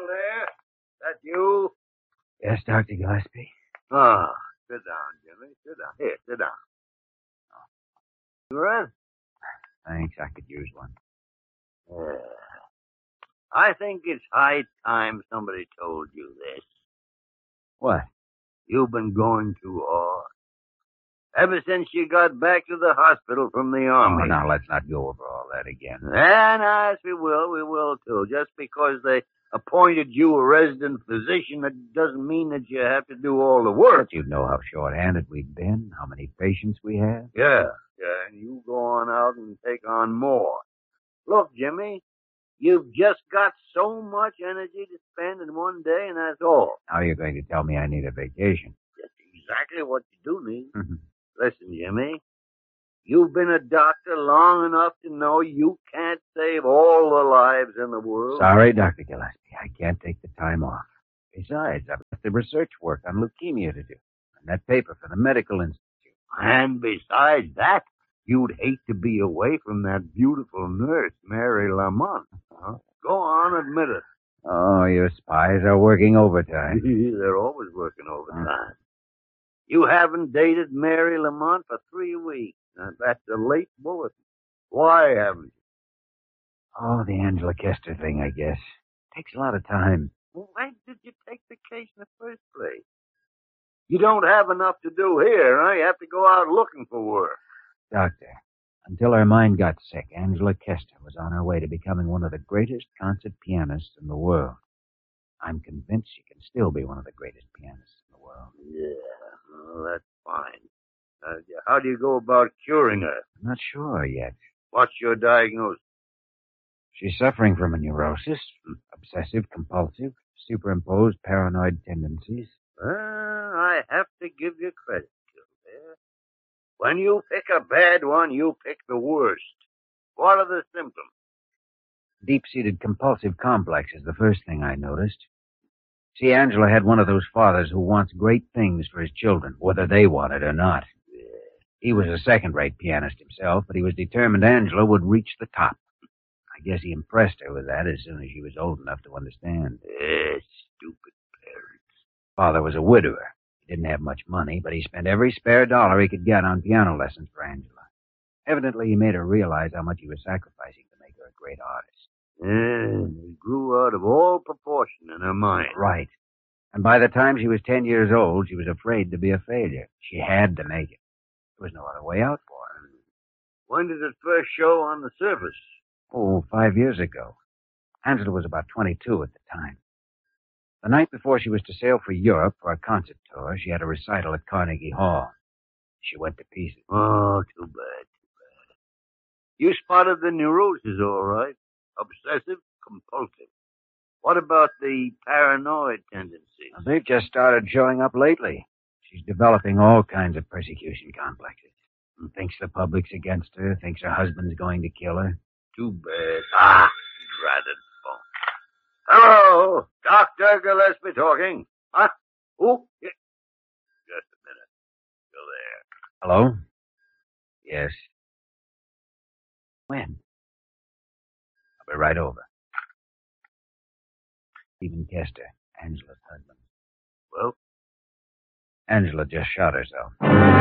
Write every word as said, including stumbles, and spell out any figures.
still there? That you? Yes, Doctor Gillespie. Ah, sit down, Jimmy. Sit down. Here, sit down. You right? Thanks, I could use one. Yeah. I think it's high time somebody told you this. What? You've been going too hard. Ever since you got back to the hospital from the army. Oh, now let's not go over all that again. And yes, we will. We will, too. Just because they appointed you a resident physician, that doesn't mean that you have to do all the work. But you know how short-handed we've been, how many patients we have. Yeah, yeah, and you go on out and take on more. Look, Jimmy, you've just got so much energy to spend in one day, and that's all. Now you're going to tell me I need a vacation. That's exactly what you do need. Mm-hmm. Listen, Jimmy, you've been a doctor long enough to know you can't save all the lives in the world. Sorry, Doctor Gillespie, I can't take the time off. Besides, I've got the research work on leukemia to do, and that paper for the medical institute. And besides that, you'd hate to be away from that beautiful nurse, Mary Lamont. Huh? Go on, admit it. Oh, your spies are working overtime. They're always working overtime. You haven't dated Mary Lamont for three weeks. Now, that's a late bulletin. Why haven't you? Oh, the Angela Kester thing, I guess. Takes a lot of time. Well, why did you take the case in the first place? You don't have enough to do here, huh? You have to go out looking for work. Doctor, until her mind got sick, Angela Kester was on her way to becoming one of the greatest concert pianists in the world. I'm convinced she can still be one of the greatest pianists in the world. Yeah, well, that's fine. Uh, how do you go about curing her? I'm not sure yet. What's your diagnosis? She's suffering from a neurosis, obsessive-compulsive, superimposed paranoid tendencies. Well, I have to give you credit, Kildare. When you pick a bad one, you pick the worst. What are the symptoms? Deep-seated compulsive complex is the first thing I noticed. See, Angela had one of those fathers who wants great things for his children, whether they want it or not. Yeah. He was a second-rate pianist himself, but he was determined Angela would reach the top. I guess he impressed her with that as soon as she was old enough to understand. Yeah, stupid parents. Father was a widower. He didn't have much money, but he spent every spare dollar he could get on piano lessons for Angela. Evidently, he made her realize how much he was sacrificing to make her a great artist. Yeah, it grew out of all proportion in her mind. Right. And by the time she was ten years old, she was afraid to be a failure. She had to make it. There was no other way out for her. When did it first show on the surface? Oh, five years ago. Angela was about twenty-two at the time. The night before she was to sail for Europe for a concert tour, she had a recital at Carnegie Hall. She went to pieces. Oh, too bad, too bad. You spotted the neurosis, all right. Obsessive compulsive. What about the paranoid tendencies? Well, they've just started showing up lately. She's developing all kinds of persecution complexes. And thinks the public's against her, thinks her husband's going to kill her. Too bad. Ah, dreaded phone. Hello, Doctor Gillespie talking. Huh? Who? Yeah. Just a minute. Still there. Hello? Yes. When? I'll be right over. Stephen Kester, Angela's husband. Well? Angela just shot herself.